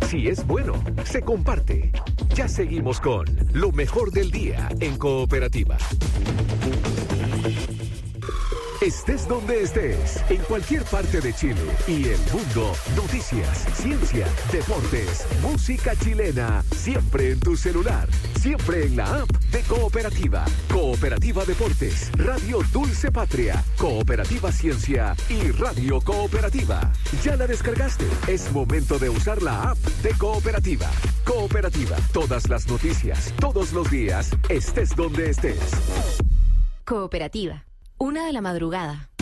Si es bueno, se comparte. Ya seguimos con lo mejor del día en Cooperativa. Estés donde estés, en cualquier parte de Chile y el mundo, noticias, ciencia, deportes, música chilena, siempre en tu celular, siempre en la app de Cooperativa. Cooperativa Deportes, Radio Dulce Patria, Cooperativa Ciencia y Radio Cooperativa. ¿Ya la descargaste? Es momento de usar la app de Cooperativa. Cooperativa, todas las noticias, todos los días, estés donde estés. Cooperativa. 1:00 a.m.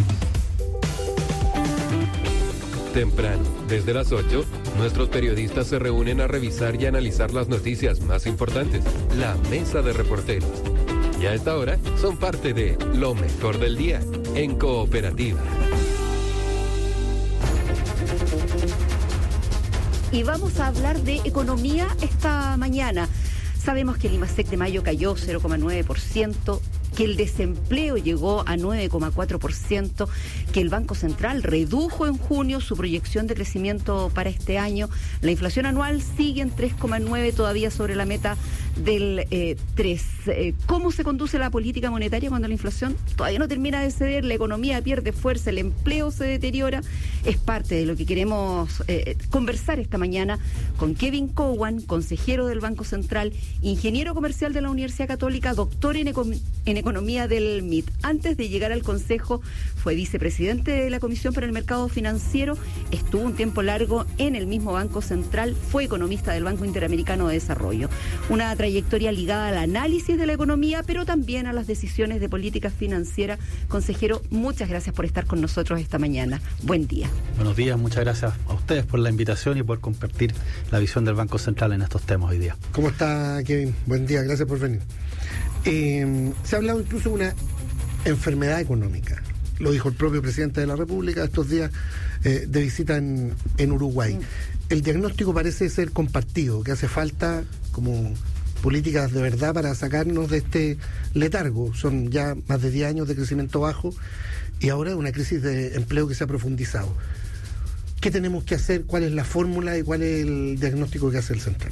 Temprano, desde las 8, nuestros periodistas se reúnen a revisar y analizar las noticias más importantes. La mesa de reporteros. Y a esta hora son parte de lo mejor del día en Cooperativa. Y vamos a hablar de economía esta mañana. Sabemos que el IMASEC de mayo cayó 0,9%, que el desempleo llegó a 9,4%, que el Banco Central redujo en junio su proyección de crecimiento para este año. La inflación anual sigue en 3,9%, todavía sobre la meta del 3%. ¿Cómo se conduce la política monetaria cuando la inflación todavía no termina de ceder, la economía pierde fuerza, el empleo se deteriora? Es parte de lo que queremos conversar esta mañana con Kevin Cowan, consejero del Banco Central, ingeniero comercial de la Universidad Católica, doctor en economía del MIT. Antes de llegar al Consejo, fue vicepresidente de la Comisión para el Mercado Financiero, estuvo un tiempo largo en el mismo Banco Central, fue economista del Banco Interamericano de Desarrollo. Una trayectoria ligada al análisis de la economía, pero también a las decisiones de política financiera. Consejero, muchas gracias por estar con nosotros esta mañana. Buen día. Buenos días, muchas gracias a ustedes por la invitación y por compartir la visión del Banco Central en estos temas hoy día. ¿Cómo está, Kevin? Buen día, gracias por venir. Se ha hablado incluso de una enfermedad económica. Lo dijo el propio presidente de la República estos días de visita en Uruguay. El diagnóstico parece ser compartido, que hace falta como políticas de verdad para sacarnos de este letargo. Son ya más de 10 años de crecimiento bajo y ahora una crisis de empleo que se ha profundizado. ¿Qué tenemos que hacer? ¿Cuál es la fórmula y cuál es el diagnóstico que hace el Central?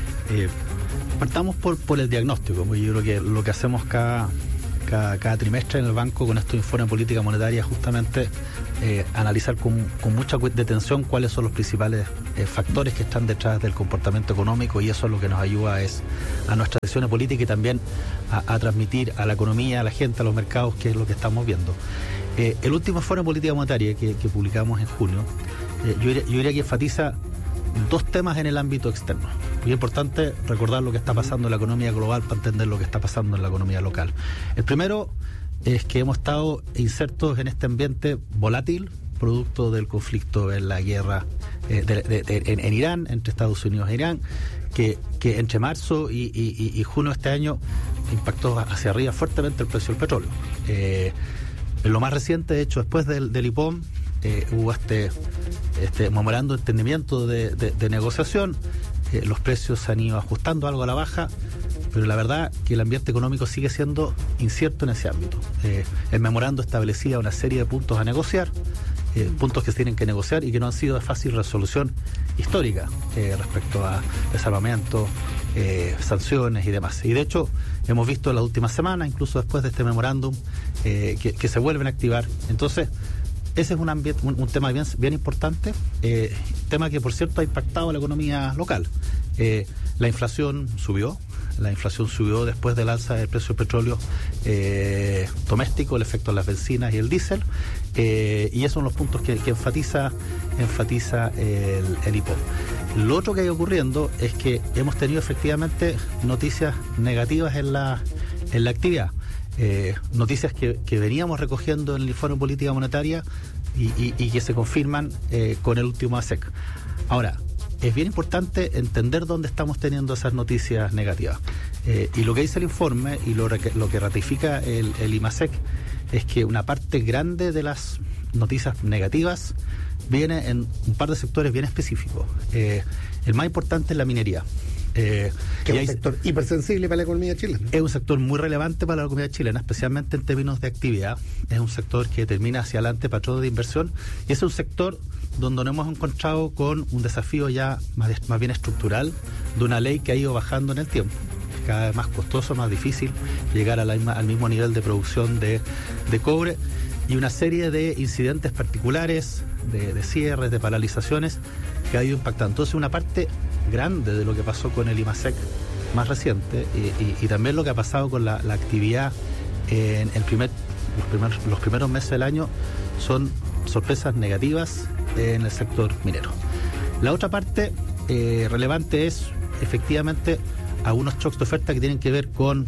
Partamos por el diagnóstico, porque yo creo que lo que hacemos cada trimestre en el banco con estos informes de política monetaria es justamente analizar con mucha detención cuáles son los principales factores que están detrás del comportamiento económico, y eso es lo que nos ayuda a nuestra decisión política y también a transmitir a la economía, a la gente, a los mercados, qué es lo que estamos viendo. El último informe de política monetaria que publicamos en junio, yo diría que enfatiza dos temas en el ámbito externo. Muy importante recordar lo que está pasando en la economía global para entender lo que está pasando en la economía local. El primero es que hemos estado insertos en este ambiente volátil, producto del conflicto en la guerra en Irán, entre Estados Unidos e Irán, que entre marzo y junio de este año impactó hacia arriba fuertemente el precio del petróleo. En lo más reciente, de hecho, después del IPOM, hubo este memorando de entendimiento de negociación. Los precios se han ido ajustando algo a la baja, pero la verdad que el ambiente económico sigue siendo incierto en ese ámbito. El memorando establecía una serie de puntos a negociar, puntos que se tienen que negociar y que no han sido de fácil resolución histórica respecto a desarmamento, sanciones y demás. Y de hecho hemos visto en las últimas semanas, incluso después de este memorándum, que se vuelven a activar. Entonces, ese es un tema bien importante, tema que por cierto ha impactado a la economía local. La inflación subió después del alza del precio del petróleo doméstico, el efecto de las bencinas y el diésel, y esos son los puntos que enfatiza el IPOM. Lo otro que ha ido ocurriendo es que hemos tenido efectivamente noticias negativas en la actividad. Noticias que veníamos recogiendo en el informe de política monetaria y que se confirman con el último ASEC. Ahora, es bien importante entender dónde estamos teniendo esas noticias negativas. Y lo que dice el informe y lo que ratifica el IMASEC es que una parte grande de las noticias negativas viene en un par de sectores bien específicos. El más importante es la minería. Que es un sector hipersensible para la economía chilena. Es un sector muy relevante para la economía chilena, especialmente en términos de actividad. Es un sector que determina hacia adelante patrones de inversión y es un sector donde nos hemos encontrado con un desafío ya más bien estructural de una ley que ha ido bajando en el tiempo. Cada vez más costoso, más difícil llegar al mismo nivel de producción de cobre, y una serie de incidentes particulares, de cierres, de paralizaciones, que ha ido impactando. Entonces, una parte grande de lo que pasó con el IMASEC más reciente y también lo que ha pasado con la actividad en los primeros meses del año son sorpresas negativas en el sector minero. La otra parte relevante es efectivamente algunos shocks de oferta que tienen que ver con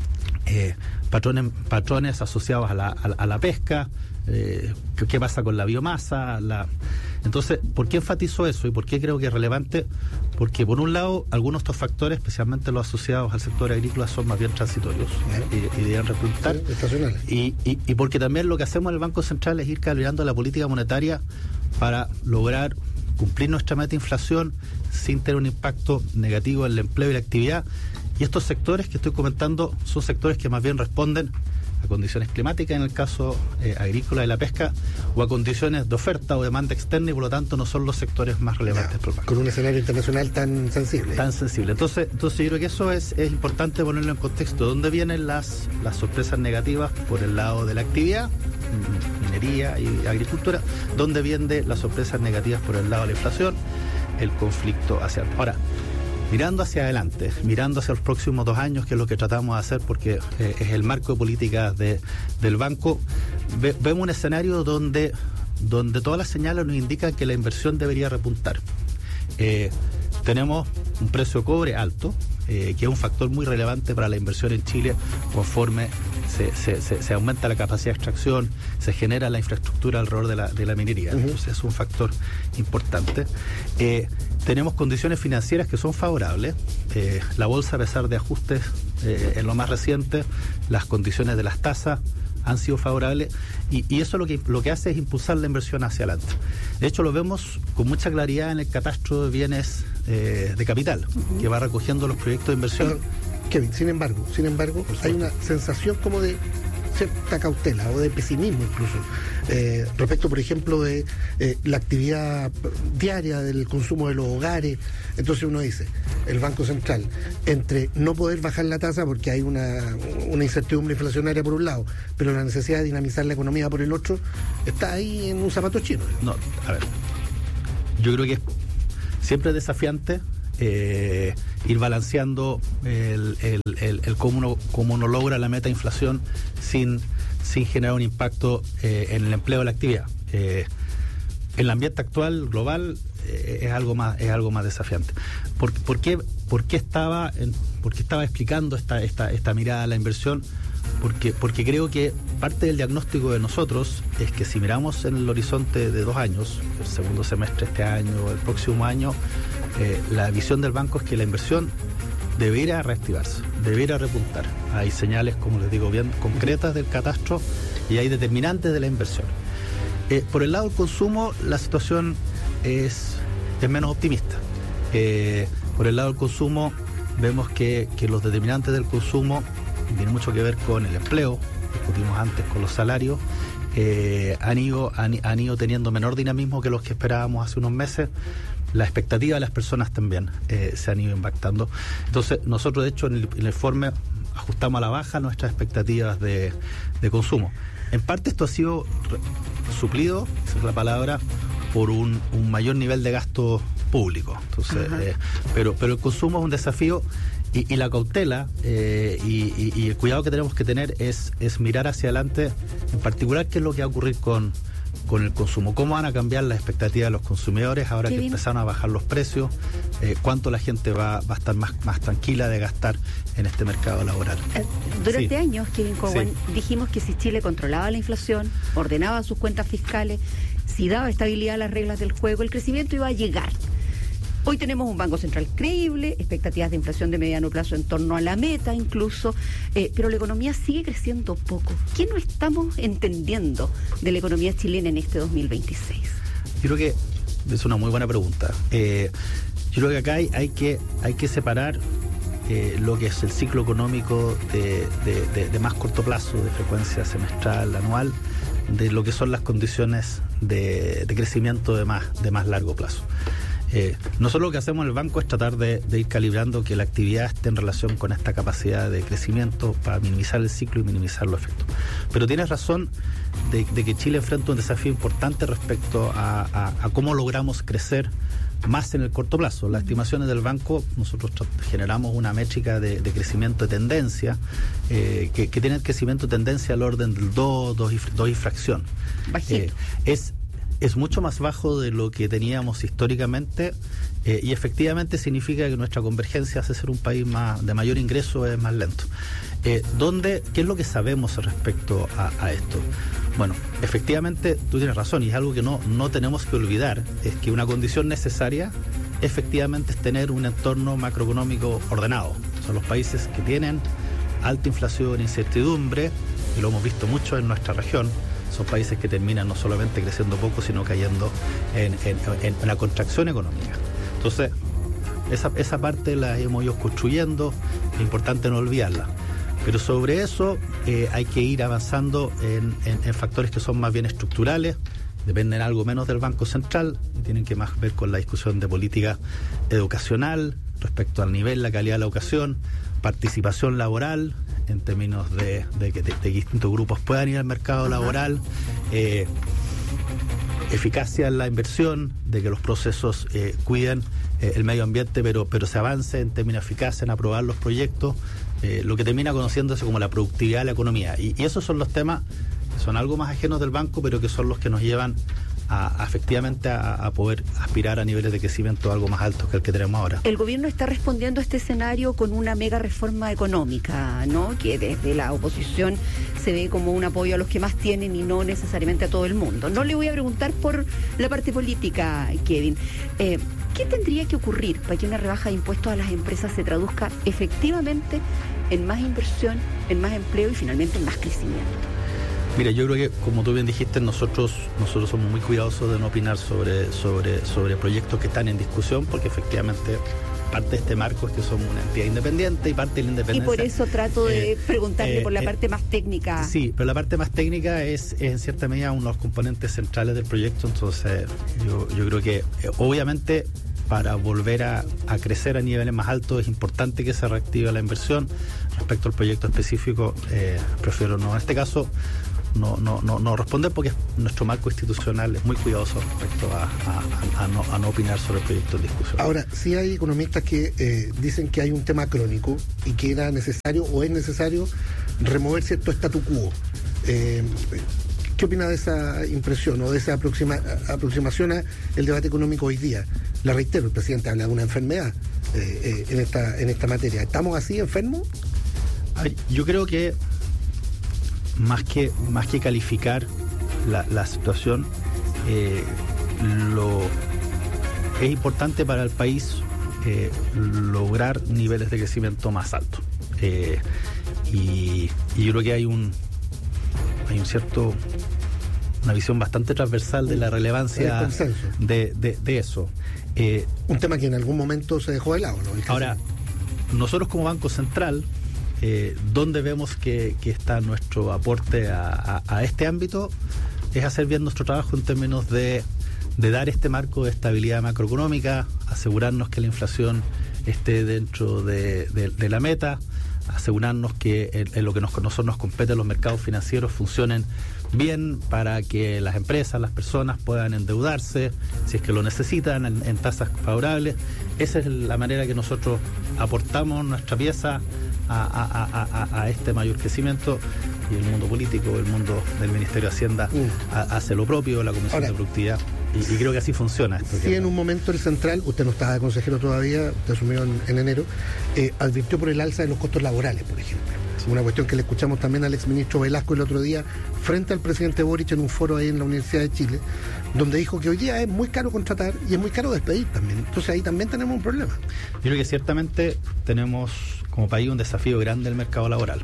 patrones asociados a la pesca, qué pasa con la biomasa. Entonces, ¿por qué enfatizo eso y por qué creo que es relevante? Porque por un lado, algunos de estos factores, especialmente los asociados al sector agrícola, son más bien transitorios y deben repuntar. Sí, estacionales. Y porque también lo que hacemos en el Banco Central es ir calibrando la política monetaria para lograr cumplir nuestra meta de inflación sin tener un impacto negativo en el empleo y la actividad. Y estos sectores que estoy comentando son sectores que más bien responden a condiciones climáticas, en el caso agrícola y la pesca, o a condiciones de oferta o demanda externa, y por lo tanto no son los sectores más relevantes para el banco. Con un escenario internacional tan sensible. Entonces yo creo que eso es importante ponerlo en contexto. ¿Dónde vienen las sorpresas negativas? Por el lado de la actividad, minería y agricultura. ¿Dónde vienen las sorpresas negativas por el lado de la inflación? El conflicto hacia ahora. Mirando hacia adelante, mirando hacia los próximos 2 años, que es lo que tratamos de hacer porque es el marco de políticas del banco, vemos un escenario donde todas las señales nos indican que la inversión debería repuntar. Tenemos un precio de cobre alto, que es un factor muy relevante para la inversión en Chile conforme se aumenta la capacidad de extracción, se genera la infraestructura alrededor de la minería. Entonces es un factor importante. Tenemos condiciones financieras que son favorables. La bolsa, a pesar de ajustes en lo más reciente, las condiciones de las tasas han sido favorables, y eso lo que hace es impulsar la inversión hacia adelante. De hecho, lo vemos con mucha claridad en el catastro de bienes de capital, que va recogiendo los proyectos de inversión. Kevin, sin embargo, hay una sensación como de cierta cautela o de pesimismo incluso respecto, por ejemplo, de la actividad diaria del consumo de los hogares. Entonces uno dice, el Banco Central, entre no poder bajar la tasa porque hay una incertidumbre inflacionaria por un lado, pero la necesidad de dinamizar la economía por el otro, está ahí en un zapato chino. No, a ver, yo creo que es siempre desafiante ir balanceando el cómo uno logra la meta de inflación sin generar un impacto en el empleo de la actividad. El ambiente actual global es algo más desafiante. ¿Por qué estaba explicando esta mirada a la inversión? Porque creo que parte del diagnóstico de nosotros es que si miramos en el horizonte de 2 años, el segundo semestre de este año, el próximo año, la visión del banco es que la inversión debería reactivarse, debería repuntar. Hay señales, como les digo, bien concretas del catastro y hay determinantes de la inversión. Por el lado del consumo, la situación es menos optimista. Por el lado del consumo, vemos que los determinantes del consumo tienen mucho que ver con el empleo, discutimos antes con los salarios, han ido teniendo menor dinamismo que los que esperábamos hace unos meses. La expectativa de las personas también se han ido impactando. Entonces, nosotros, de hecho, en el informe ajustamos a la baja nuestras expectativas de consumo. En parte esto ha sido suplido, esa es la palabra, por un mayor nivel de gasto público. Entonces, pero el consumo es un desafío, y la cautela y el cuidado que tenemos que tener es mirar hacia adelante, en particular qué es lo que va a ocurrir con el consumo, cómo van a cambiar las expectativas de los consumidores ahora que empezaron a bajar los precios, cuánto la gente va a estar más tranquila de gastar en este mercado laboral. Durante años, Kevin Cowan, dijimos que si Chile controlaba la inflación, ordenaba sus cuentas fiscales, si daba estabilidad a las reglas del juego, el crecimiento iba a llegar. Hoy tenemos un Banco Central creíble, expectativas de inflación de mediano plazo en torno a la meta incluso, pero la economía sigue creciendo poco. ¿Qué no estamos entendiendo de la economía chilena en este 2026? Yo creo que es una muy buena pregunta. Yo creo que acá hay que separar lo que es el ciclo económico de más corto plazo, de frecuencia semestral, anual, de lo que son las condiciones de crecimiento de más largo plazo. Nosotros lo que hacemos en el banco es tratar de ir calibrando que la actividad esté en relación con esta capacidad de crecimiento para minimizar el ciclo y minimizar los efectos. Pero tienes razón de que Chile enfrenta un desafío importante respecto a cómo logramos crecer más en el corto plazo. Las estimaciones del banco, nosotros generamos una métrica de crecimiento de tendencia que tiene el crecimiento de tendencia al orden del 2 y fracción. Bajito. Es mucho más bajo de lo que teníamos históricamente y efectivamente significa que nuestra convergencia hace ser un país de mayor ingreso es más lento. ¿Qué es lo que sabemos respecto a esto? Bueno, efectivamente tú tienes razón y es algo que no tenemos que olvidar, es que una condición necesaria efectivamente es tener un entorno macroeconómico ordenado. Son los países que tienen alta inflación e incertidumbre, y lo hemos visto mucho en nuestra región. Son países que terminan no solamente creciendo poco, sino cayendo en la contracción económica. Entonces, esa parte la hemos ido construyendo, es importante no olvidarla. Pero sobre eso hay que ir avanzando en factores que son más bien estructurales, dependen algo menos del Banco Central, y tienen que más ver con la discusión de política educacional, respecto al nivel, la calidad de la educación, participación laboral, en términos de que distintos grupos puedan ir al mercado laboral, eficacia en la inversión, de que los procesos cuiden el medio ambiente, pero se avance en términos de eficacia en aprobar los proyectos, lo que termina conociéndose como la productividad de la economía. Y esos son los temas que son algo más ajenos del banco, pero que son los que nos llevan efectivamente a poder aspirar a niveles de crecimiento algo más altos que el que tenemos ahora. El gobierno está respondiendo a este escenario con una mega reforma económica, ¿no? Que desde la oposición se ve como un apoyo a los que más tienen y no necesariamente a todo el mundo. No le voy a preguntar por la parte política, Kevin. ¿Qué tendría que ocurrir para que una rebaja de impuestos a las empresas se traduzca efectivamente en más inversión, en más empleo y finalmente en más crecimiento? Mira, yo creo que, como tú bien dijiste, nosotros somos muy cuidadosos de no opinar sobre proyectos que están en discusión, porque efectivamente parte de este marco es que somos una entidad independiente y parte de la independencia. Y por eso trato de preguntarle por la parte más técnica. Sí, pero la parte más técnica es en cierta medida uno de los componentes centrales del proyecto. Entonces yo creo que obviamente para volver a crecer a niveles más altos es importante que se reactive la inversión. Respecto al proyecto específico, prefiero no, en este caso, no responder, porque nuestro marco institucional es muy cuidadoso respecto a no opinar sobre el proyecto en discusión. Ahora, sí hay economistas que dicen que hay un tema crónico y que era necesario o es necesario remover cierto statu quo. ¿Qué opina de esa impresión o de esa aproximación al debate económico hoy día? La reitero, el presidente habla de una enfermedad en esta materia. ¿Estamos así enfermos? Yo creo que más que calificar la situación, es importante para el país lograr niveles de crecimiento más altos. Y yo creo que hay una visión bastante transversal de la relevancia de eso. Un tema que en algún momento se dejó de lado, ¿no? Ahora, nosotros como Banco Central, donde vemos que está nuestro aporte a este ámbito, es hacer bien nuestro trabajo en términos de dar este marco de estabilidad macroeconómica, asegurarnos que la inflación esté dentro de la meta, asegurarnos que en lo que nosotros nos compete, los mercados financieros funcionen bien para que las empresas, las personas puedan endeudarse si es que lo necesitan en tasas favorables. Esa es la manera que nosotros aportamos nuestra pieza a este mayor crecimiento, y el mundo político, el mundo del Ministerio de Hacienda hace lo propio, la Comisión de Productividad, y creo que así funciona esto. Sí, en un momento el Central, usted no estaba de consejero todavía, usted asumió en enero, advirtió por el alza de los costos laborales, por ejemplo. Una cuestión que le escuchamos también al exministro Velasco el otro día frente al presidente Boric en un foro ahí en la Universidad de Chile, donde dijo que hoy día es muy caro contratar y es muy caro despedir también. Entonces ahí también tenemos un problema. Yo creo que ciertamente tenemos como país un desafío grande en el mercado laboral.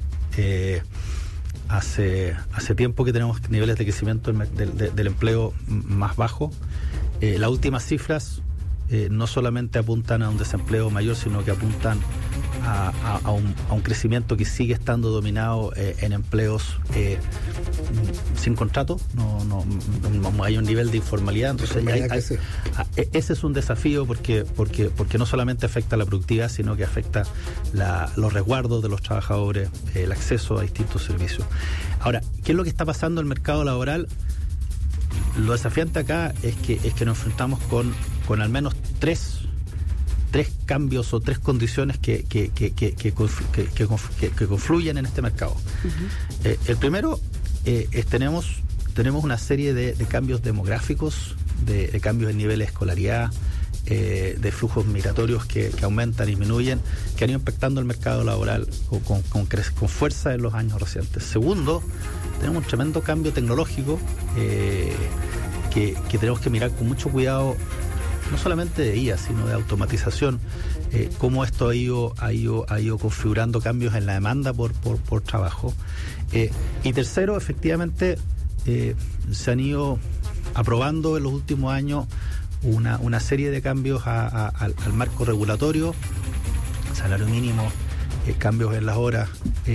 Hace tiempo que tenemos niveles de crecimiento del empleo más bajo. Las últimas cifras no solamente apuntan a un desempleo mayor, sino que apuntan a un crecimiento que sigue estando dominado en empleos sin contrato, no hay un nivel de informalidad, entonces ese es un desafío porque no solamente afecta la productividad, sino que afecta los resguardos de los trabajadores, el acceso a distintos servicios. Ahora, ¿qué es lo que está pasando en el mercado laboral? Lo desafiante acá es que nos enfrentamos con al menos tres cambios o tres condiciones que confluyen en este mercado. Uh-huh. El primero tenemos una serie de cambios demográficos, de cambios en nivel de escolaridad, de flujos migratorios que aumentan, disminuyen, que han ido impactando el mercado laboral con fuerza en los años recientes. Segundo, tenemos un tremendo cambio tecnológico que tenemos que mirar con mucho cuidado, no solamente de IA, sino de automatización, cómo esto ha ido configurando cambios en la demanda por trabajo. Y tercero, efectivamente, se han ido aprobando en los últimos años una serie de cambios al marco regulatorio, salario mínimo, cambios en las horas,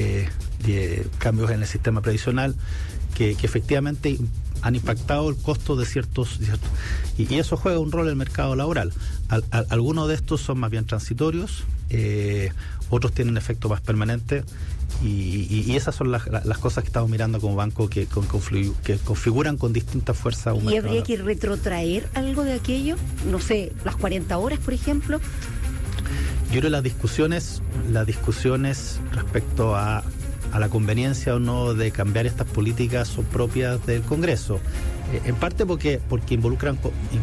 cambios en el sistema previsional, que efectivamente han impactado el costo de ciertos y eso juega un rol en el mercado laboral. Algunos de estos son más bien transitorios, otros tienen efecto más permanente, y esas son las cosas que estamos mirando como banco que configuran con distintas fuerzas un mercado. ¿Y habría que retrotraer algo de aquello? No sé, las 40 horas, por ejemplo. Yo creo que las discusiones respecto a la conveniencia o no de cambiar estas políticas son propias del Congreso, en parte porque involucran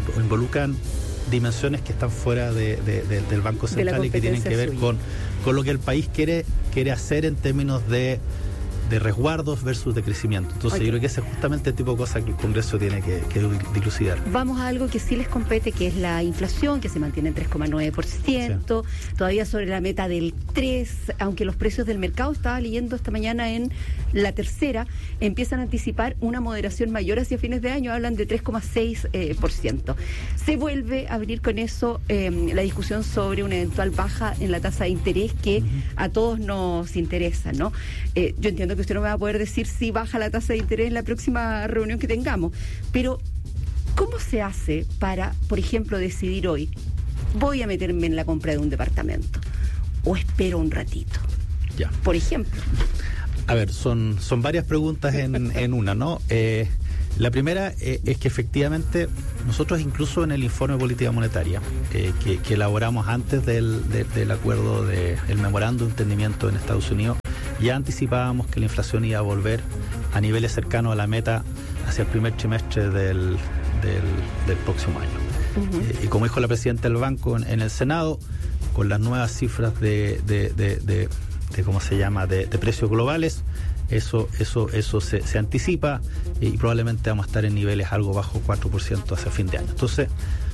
dimensiones que están fuera del Banco Central y que tienen que ver con lo que el país quiere hacer en términos de resguardos versus de crecimiento. Entonces yo creo que ese es justamente el tipo de cosas que el Congreso tiene que dilucidar. Vamos a algo que sí les compete, que es la inflación, que se mantiene en 3,9%, sí. Todavía sobre la meta del 3%, aunque los precios del mercado, estaba leyendo esta mañana en La Tercera, empiezan a anticipar una moderación mayor hacia fines de año, hablan de 3,6%. Se vuelve a abrir con eso la discusión sobre una eventual baja en la tasa de interés que a todos nos interesa, ¿no? Yo entiendo que usted no me va a poder decir si baja la tasa de interés en la próxima reunión que tengamos, pero ¿cómo se hace para, por ejemplo, decidir hoy, voy a meterme en la compra de un departamento o espero un ratito? Ya. Por ejemplo. A ver, son varias preguntas en una, ¿no? La primera es que efectivamente nosotros incluso en el informe de política monetaria que elaboramos antes del acuerdo del memorándum de entendimiento en Estados Unidos, ya anticipábamos que la inflación iba a volver a niveles cercanos a la meta hacia el primer trimestre del próximo año. Uh-huh. Y como dijo la presidenta del banco en el Senado, con las nuevas cifras de ¿cómo se llama?, de precios globales, eso se anticipa y probablemente vamos a estar en niveles algo bajo 4% hacia fin de año. Entonces,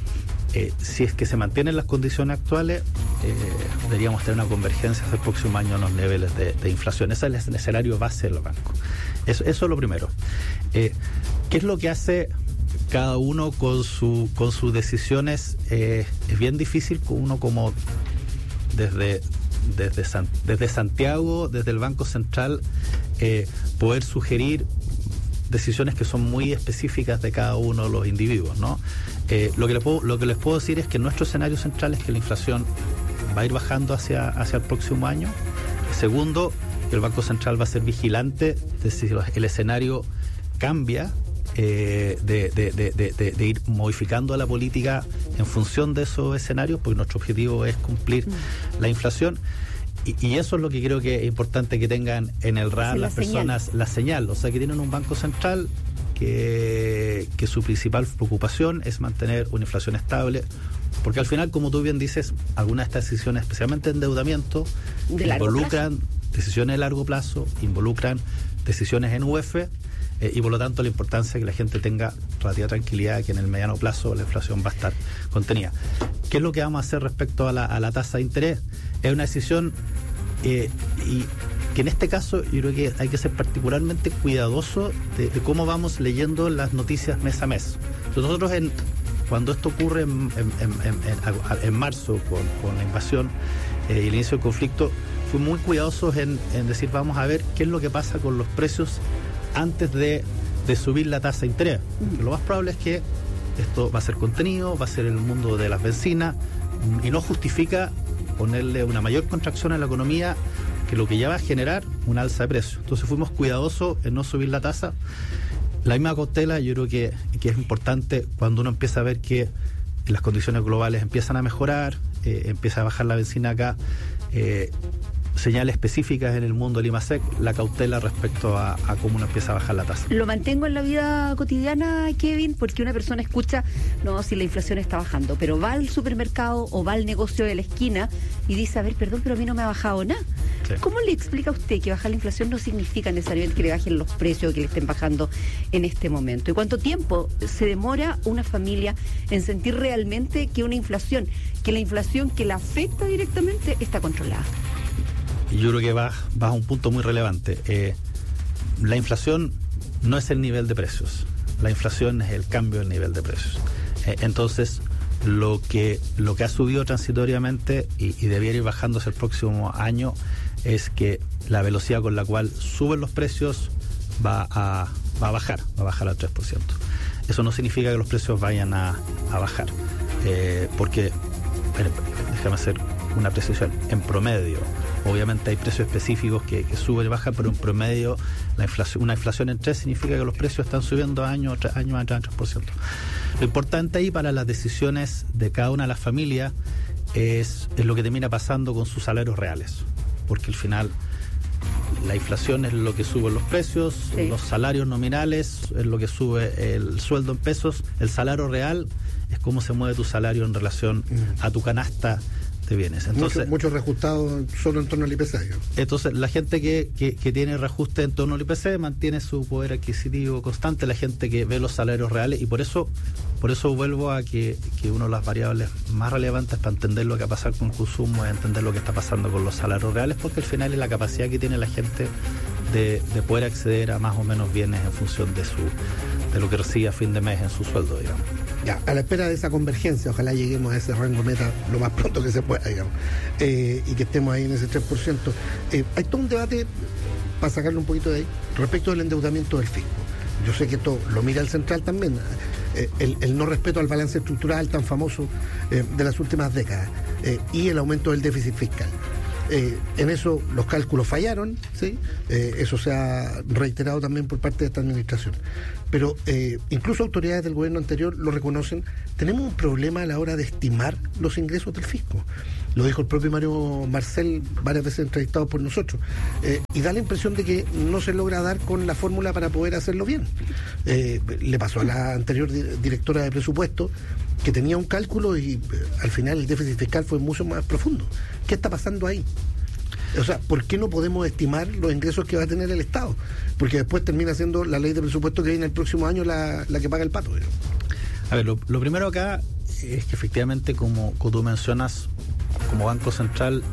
si es que se mantienen las condiciones actuales, deberíamos tener una convergencia hacia el próximo año en los niveles de inflación. Ese es el escenario base de los bancos. Eso es lo primero. ¿Qué es lo que hace cada uno con sus decisiones? Es bien difícil uno como desde Santiago, desde el Banco Central, poder sugerir decisiones que son muy específicas de cada uno de los individuos, ¿no? Lo que les puedo decir es que nuestro escenario central es que la inflación va a ir bajando hacia el próximo año. Segundo, que el Banco Central va a ser vigilante de si el escenario cambia, de ir modificando la política en función de esos escenarios, porque nuestro objetivo es cumplir la inflación. Y eso es lo que creo que es importante que tengan en el radar las personas, la señal. O sea, que tienen un Banco Central que su principal preocupación es mantener una inflación estable, porque al final, como tú bien dices, algunas de estas decisiones, especialmente endeudamiento, involucran decisiones de largo plazo, involucran decisiones en UF, y por lo tanto la importancia de que la gente tenga relativa tranquilidad que en el mediano plazo la inflación va a estar contenida. ¿Qué es lo que vamos a hacer respecto a la tasa de interés? Es una decisión y que en este caso yo creo que hay que ser particularmente cuidadoso de cómo vamos leyendo las noticias mes a mes. Nosotros cuando esto ocurre en marzo con la invasión y el inicio del conflicto, fuimos muy cuidadosos en decir, vamos a ver qué es lo que pasa con los precios antes de subir la tasa de interés. Lo más probable es que esto va a ser contenido, va a ser el mundo de las bencinas, y no justifica ponerle una mayor contracción a la economía que lo que ya va a generar un alza de precios. Entonces fuimos cuidadosos en no subir la tasa. La misma cautela yo creo que es importante cuando uno empieza a ver que las condiciones globales empiezan a mejorar, empieza a bajar la bencina acá, señales específicas en el mundo del IMASEC, la cautela respecto a cómo uno empieza a bajar la tasa. Lo mantengo en la vida cotidiana, Kevin, porque una persona escucha, no, si la inflación está bajando, pero va al supermercado o va al negocio de la esquina y dice, a ver, perdón, pero a mí no me ha bajado nada. Sí. ¿Cómo le explica a usted que bajar la inflación no significa necesariamente que le bajen los precios o que le estén bajando en este momento? ¿Y cuánto tiempo se demora una familia en sentir realmente que la inflación que la afecta directamente está controlada? Yo creo que va a un punto muy relevante. La inflación no es el nivel de precios, la inflación es el cambio del nivel de precios. Entonces, lo que ha subido transitoriamente y debiera ir bajándose el próximo año es que la velocidad con la cual suben los precios va a bajar al 3%. Eso no significa que los precios vayan a bajar, porque, déjame hacer una precisión, en promedio, obviamente hay precios específicos que suben y bajan, pero en promedio una inflación en 3 significa que los precios están subiendo año tras año al 3%. Lo importante ahí para las decisiones de cada una de las familias es lo que termina pasando con sus salarios reales, porque al final la inflación es lo que sube los precios, sí. Los salarios nominales es lo que sube el sueldo en pesos, el salario real es cómo se mueve tu salario en relación a tu canasta de bienes. Entonces, mucho reajustado solo en torno al IPC. Entonces, la gente que tiene reajuste en torno al IPC mantiene su poder adquisitivo constante, la gente que ve los salarios reales, y por eso vuelvo a que una de las variables más relevantes para entender lo que va a pasar con el consumo es entender lo que está pasando con los salarios reales, porque al final es la capacidad que tiene la gente de poder acceder a más o menos bienes en función de lo que recibe a fin de mes en su sueldo, digamos. Ya, a la espera de esa convergencia, ojalá lleguemos a ese rango meta lo más pronto que se pueda, digamos, y que estemos ahí en ese 3%. Hay todo un debate, para sacarle un poquito de ahí, respecto del endeudamiento del fisco. Yo sé que esto lo mira el central también, el no respeto al balance estructural tan famoso de las últimas décadas, y el aumento del déficit fiscal. En eso los cálculos fallaron, ¿sí? Eso se ha reiterado también por parte de esta administración. Pero incluso autoridades del gobierno anterior lo reconocen. Tenemos un problema a la hora de estimar los ingresos del fisco. Lo dijo el propio Mario Marcel varias veces entrevistado por nosotros. Y da la impresión de que no se logra dar con la fórmula para poder hacerlo bien. Le pasó a la anterior directora de presupuesto, que tenía un cálculo y al final el déficit fiscal fue mucho más profundo. ¿Qué está pasando ahí? O sea, ¿por qué no podemos estimar los ingresos que va a tener el Estado? Porque después termina siendo la ley de presupuesto que viene el próximo año la que paga el pato. A ver, lo primero acá es que efectivamente, como tú mencionas, como Banco Central,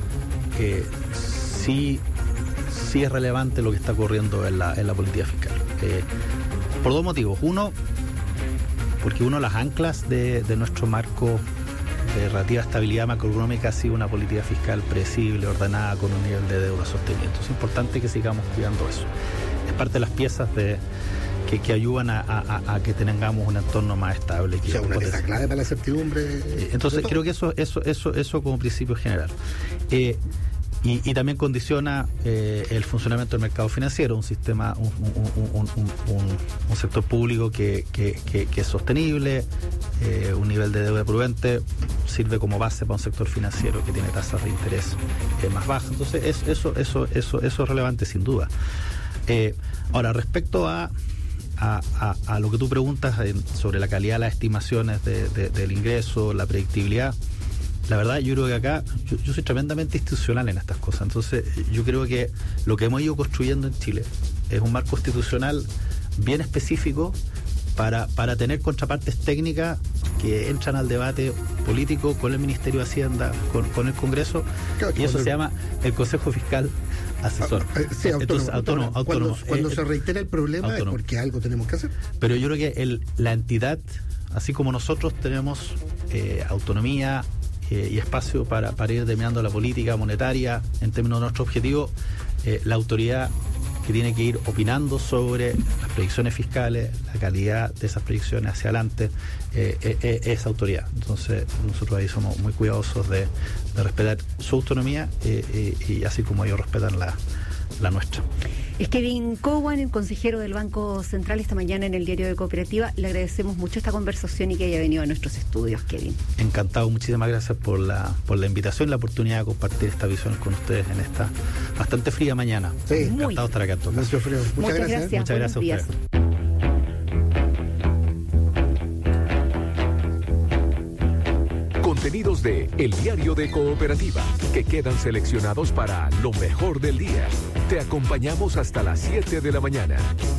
sí es relevante lo que está ocurriendo en la política fiscal. Por dos motivos. Uno, porque uno de las anclas de nuestro marco de relativa estabilidad macroeconómica ha sido una política fiscal predecible, ordenada, con un nivel de deuda sostenido. Entonces es importante que sigamos cuidando eso. Es parte de las piezas que ayudan a que tengamos un entorno más estable. O sea, una pieza clave para la certidumbre. Entonces creo que eso como principio general. Y también condiciona el funcionamiento del mercado financiero, un sistema, un sector público que es sostenible, un nivel de deuda prudente, sirve como base para un sector financiero que tiene tasas de interés más bajas. Entonces eso es relevante sin duda. Ahora, respecto a lo que tú preguntas sobre la calidad de las estimaciones del ingreso, la predictibilidad, la verdad, yo creo que acá, yo soy tremendamente institucional en estas cosas. Entonces, yo creo que lo que hemos ido construyendo en Chile es un marco constitucional bien específico para tener contrapartes técnicas que entran al debate político con el Ministerio de Hacienda, con el Congreso, y eso se llama el Consejo Fiscal Asesor. Sí, autónomo. Cuando se reitera el problema autónomo, es porque algo tenemos que hacer. Pero yo creo que la entidad así como nosotros tenemos autonomía y espacio para ir determinando la política monetaria en términos de nuestro objetivo, la autoridad que tiene que ir opinando sobre las proyecciones fiscales, la calidad de esas proyecciones hacia adelante, esa autoridad. Entonces nosotros ahí somos muy cuidadosos de respetar su autonomía y así como ellos respetan la nuestra. Es Kevin Cowan, el consejero del Banco Central, esta mañana en el Diario de Cooperativa. Le agradecemos mucho esta conversación y que haya venido a nuestros estudios, Kevin. Encantado, muchísimas gracias por la invitación y la oportunidad de compartir esta visión con ustedes en esta bastante fría mañana. Sí, encantado de estar acá en tu casa. Mucho frío. Muchas gracias. Muchas gracias a ustedes. Contenidos de El Diario de Cooperativa, que quedan seleccionados para lo mejor del día. Te acompañamos hasta las 7 de la mañana.